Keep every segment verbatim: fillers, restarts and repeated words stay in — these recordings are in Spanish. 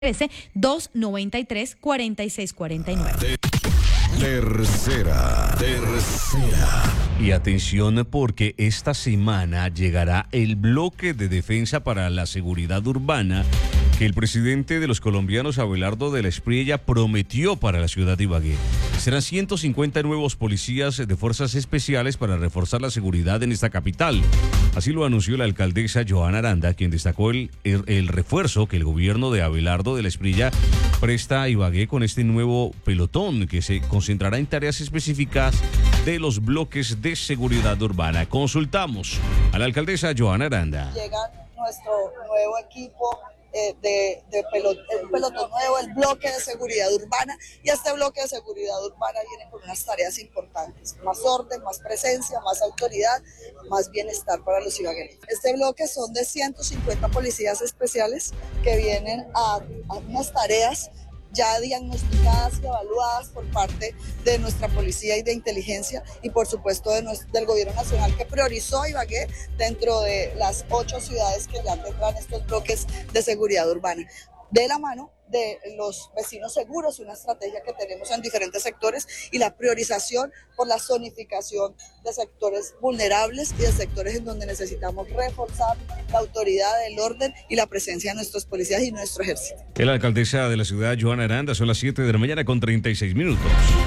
dos noventa y tres, cuarenta y seis cuarenta y nueve. Tercera, tercera. Y atención porque esta semana llegará el bloque de defensa para la seguridad urbana que el presidente de los colombianos, Abelardo de la Espriella, prometió para la ciudad de Ibagué. Serán ciento cincuenta nuevos policías de fuerzas especiales para reforzar la seguridad en esta capital. Así lo anunció la alcaldesa Johanna Aranda, quien destacó el, el, el refuerzo que el gobierno de Abelardo de la Espriella presta a Ibagué con este nuevo pelotón que se concentrará en tareas específicas de los bloques de seguridad urbana. Consultamos a la alcaldesa Johanna Aranda. Llega nuestro nuevo equipo eh, de, de pelotón, el pelotón nuevo, el bloque de seguridad urbana, y este bloque de seguridad urbana viene con unas tareas importantes: más orden, más presencia, más autoridad, más bienestar para los ibaguereños. Este bloque son de ciento cincuenta policías especiales que vienen a, a unas tareas ya diagnosticadas y evaluadas por parte de nuestra policía y de inteligencia, y por supuesto de nuestro, del gobierno nacional, que priorizó a Ibagué dentro de las ocho ciudades que ya tendrán estos bloques de seguridad urbana, de la mano de los vecinos seguros, una estrategia que tenemos en diferentes sectores, y la priorización por la zonificación de sectores vulnerables y de sectores en donde necesitamos reforzar la autoridad, el orden y la presencia de nuestros policías y nuestro ejército. La alcaldesa de la ciudad, Johanna Aranda, son las siete de la mañana con treinta y seis minutos.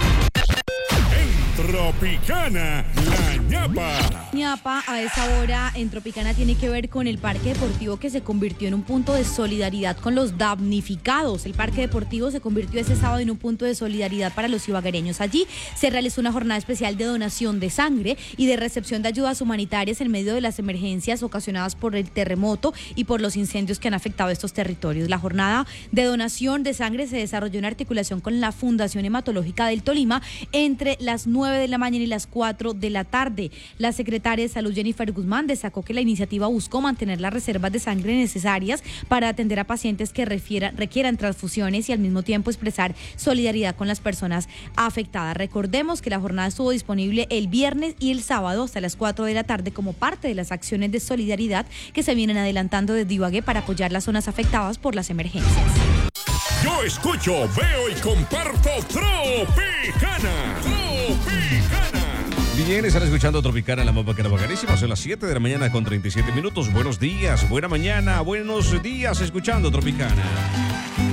Tropicana, la ñapa. ñapa a esa hora en Tropicana tiene que ver con el parque deportivo que se convirtió en un punto de solidaridad con los damnificados. El parque deportivo se convirtió ese sábado en un punto de solidaridad para los ibaguereños. Allí se realizó una jornada especial de donación de sangre y de recepción de ayudas humanitarias en medio de las emergencias ocasionadas por el terremoto y por los incendios que han afectado estos territorios. La jornada de donación de sangre se desarrolló en articulación con la Fundación Hematológica del Tolima entre las nueve de la mañana y las cuatro de la tarde. La secretaria de Salud, Jennifer Guzmán, destacó que la iniciativa buscó mantener las reservas de sangre necesarias para atender a pacientes que refieran, requieran transfusiones y al mismo tiempo expresar solidaridad con las personas afectadas. Recordemos que la jornada estuvo disponible el viernes y el sábado hasta las cuatro de la tarde como parte de las acciones de solidaridad que se vienen adelantando desde Ibagué para apoyar las zonas afectadas por las emergencias. Yo escucho, veo y comparto Tropicana. Tropicana. Bien, están escuchando Tropicana, la más bacana, bacanísima. Son las siete de la mañana con treinta y siete minutos. Buenos días, buena mañana, buenos días escuchando Tropicana.